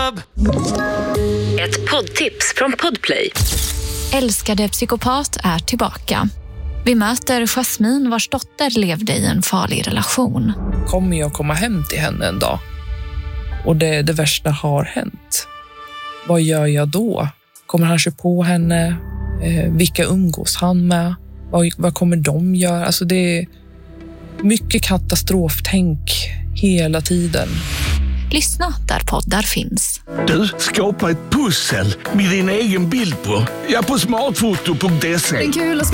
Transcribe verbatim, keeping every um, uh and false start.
snabb! Ett poddtips från Podplay. Älskade psykopat är tillbaka. Vi möter Jasmine vars dotter levde i en farlig relation. Kommer jag komma hem till henne en dag? Och det, det värsta har hänt. Vad gör jag då? Kommer han köra på henne? Eh, vilka umgås han med? Vad, vad kommer de göra? Alltså det är mycket katastroftänk hela tiden. Lyssna där poddar finns. Du, skapa ett pussel med din egen bild på. Ja, på smartfoto punkt se. Det är kul att